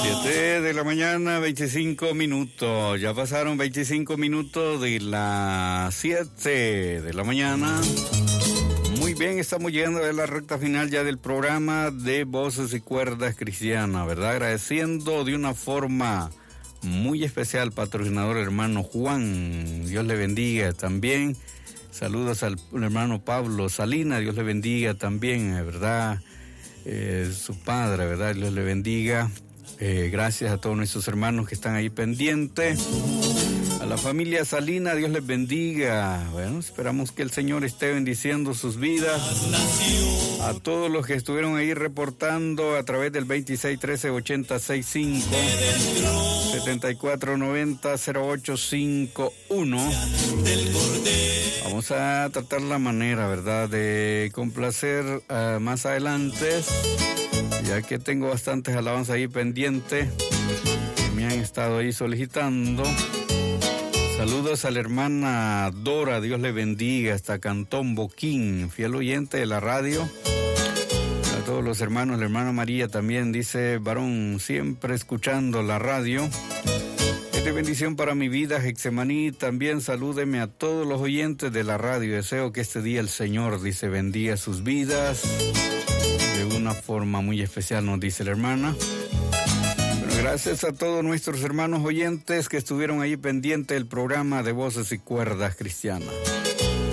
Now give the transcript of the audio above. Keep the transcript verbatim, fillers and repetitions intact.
siete de la mañana, veinticinco minutos. Ya pasaron veinticinco minutos de las siete de la mañana. Muy bien, estamos llegando a la recta final ya del programa de Voces y Cuerdas Cristianas, ¿verdad? Agradeciendo de una forma muy especial al patrocinador hermano Juan. Dios le bendiga también. Saludos al hermano Pablo Salina. Dios le bendiga también, ¿verdad? Eh, su padre, ¿verdad? Dios le bendiga. Eh, gracias a todos nuestros hermanos que están ahí pendientes. A la familia Salina, Dios les bendiga. Bueno, esperamos que el Señor esté bendiciendo sus vidas. A todos los que estuvieron ahí reportando a través del veintiséis trece ochenta sesenta y cinco, setenta y cuatro noventa cero ocho cincuenta y uno. Vamos a tratar la manera, ¿verdad?, de complacer uh, más adelante, ya que tengo bastantes alabanzas ahí pendientes que me han estado ahí solicitando. Saludos a la hermana Dora, Dios le bendiga, hasta Cantón Boquín, fiel oyente de la radio. A todos los hermanos, la hermana María también dice, varón, siempre escuchando la radio. Es de bendición para mi vida, Hexemaní. También salúdeme a todos los oyentes de la radio. Deseo que este día el Señor, dice, bendiga sus vidas de una forma muy especial, nos dice la hermana. Gracias a todos nuestros hermanos oyentes que estuvieron ahí pendientes del programa de Voces y Cuerdas Cristianas.